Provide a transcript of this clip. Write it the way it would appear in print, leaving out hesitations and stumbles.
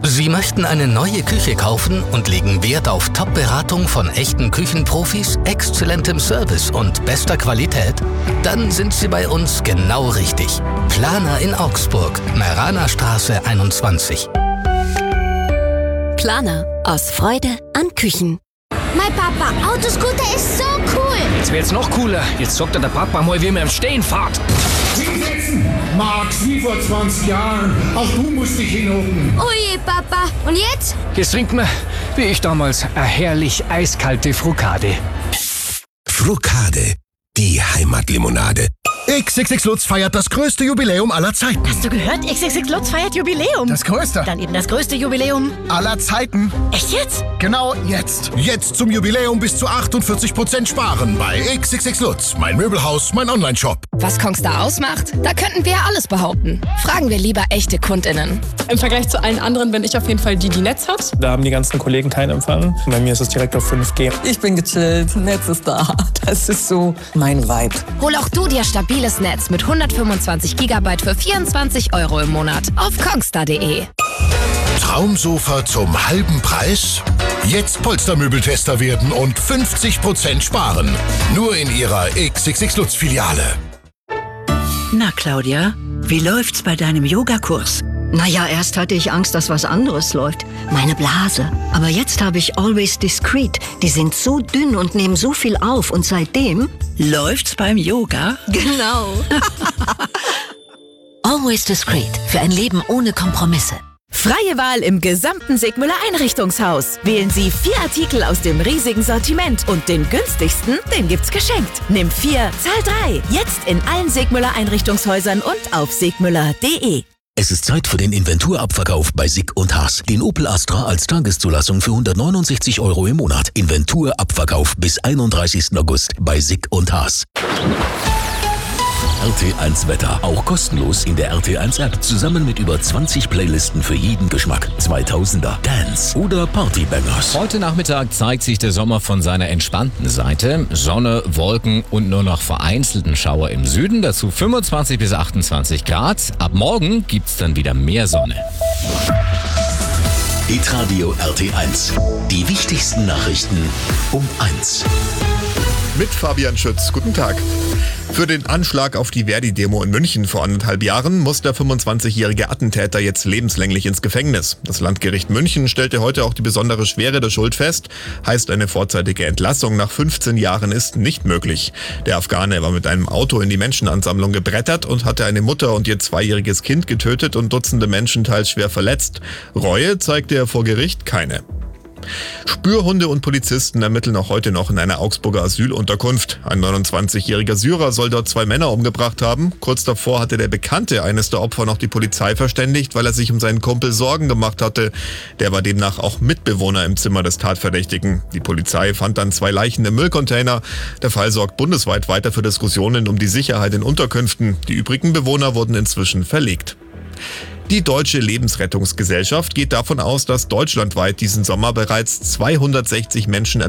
Sie möchten eine neue Küche kaufen und legen Wert auf Top-Beratung von echten Küchenprofis, exzellentem Service und bester Qualität? Dann sind Sie bei uns genau richtig. Planer in Augsburg, Meraner Straße 21. Planer, aus Freude an Küchen. Mein Papa, Autoscooter ist so cool. Das wird jetzt noch cooler. Jetzt sagt der Papa mal, wie man im Stehen fährt. Hinsetzen! Max, wie vor 20 Jahren. Auch du musst dich hinhocken. Oh je, Papa. Und jetzt? Jetzt trinkt man, wie ich damals, eine herrlich eiskalte Frucade. Frucade, die Heimatlimonade. XXX Lutz feiert das größte Jubiläum aller Zeiten. Hast du gehört? XXX Lutz feiert Jubiläum. Das größte. Dann eben das größte Jubiläum Aller Zeiten. Echt jetzt? Genau jetzt. Jetzt zum Jubiläum bis zu 48% sparen bei XXX Lutz. Mein Möbelhaus, mein Onlineshop. Was Kongstar ausmacht? Da könnten wir ja alles behaupten. Fragen wir lieber echte KundInnen. Im Vergleich zu allen anderen bin ich auf jeden Fall die Netz hat. Da haben die ganzen Kollegen keinen Empfang. Bei mir ist es direkt auf 5G. Ich bin gechillt, Netz ist da. Das ist so mein Vibe. Hol auch du dir stabiles Netz mit 125 GB für 24 € im Monat auf kongstar.de. Traumsofa zum halben Preis? Jetzt Polstermöbeltester werden und 50% sparen. Nur in Ihrer XXX Lutz Filiale. Na Claudia, wie läuft's bei deinem Yogakurs? Naja, erst hatte ich Angst, dass was anderes läuft. Meine Blase. Aber jetzt habe ich Always Discreet. Die sind so dünn und nehmen so viel auf. Und seitdem... Läuft's beim Yoga? Genau. Always Discreet. Für ein Leben ohne Kompromisse. Freie Wahl im gesamten Sigmüller Einrichtungshaus. Wählen Sie 4 Artikel aus dem riesigen Sortiment und den günstigsten, den gibt's geschenkt. Nimm 4, zahl 3. Jetzt in allen Sigmüller Einrichtungshäusern und auf sigmüller.de. Es ist Zeit für den Inventurabverkauf bei Sick & Haas. Den Opel Astra als Tageszulassung für 169 € im Monat. Inventurabverkauf bis 31. August bei Sick & Haas. RT1 Wetter. Auch kostenlos in der RT1 App. Zusammen mit über 20 Playlisten für jeden Geschmack. 2000er, Dance oder Partybangers. Heute Nachmittag zeigt sich der Sommer von seiner entspannten Seite. Sonne, Wolken und nur noch vereinzelten Schauer im Süden. Dazu 25 bis 28 Grad. Ab morgen gibt's dann wieder mehr Sonne. Hitradio RT1. Die wichtigsten Nachrichten um 1. Mit Fabian Schütz. Guten Tag. Für den Anschlag auf die Verdi-Demo in München vor 1,5 Jahren muss der 25-jährige Attentäter jetzt lebenslänglich ins Gefängnis. Das Landgericht München stellte heute auch die besondere Schwere der Schuld fest. Heißt, eine vorzeitige Entlassung nach 15 Jahren ist nicht möglich. Der Afghane war mit einem Auto in die Menschenansammlung gebrettert und hatte eine Mutter und ihr 2-jähriges Kind getötet und Dutzende Menschen teils schwer verletzt. Reue zeigte er vor Gericht keine. Spürhunde und Polizisten ermitteln auch heute noch in einer Augsburger Asylunterkunft. Ein 29-jähriger Syrer soll dort 2 Männer umgebracht haben. Kurz davor hatte der Bekannte eines der Opfer noch die Polizei verständigt, weil er sich um seinen Kumpel Sorgen gemacht hatte. Der war demnach auch Mitbewohner im Zimmer des Tatverdächtigen. Die Polizei fand dann 2 Leichen im Müllcontainer. Der Fall sorgt bundesweit weiter für Diskussionen um die Sicherheit in Unterkünften. Die übrigen Bewohner wurden inzwischen verlegt. Die Deutsche Lebensrettungsgesellschaft geht davon aus, dass deutschlandweit diesen Sommer bereits 260 Menschen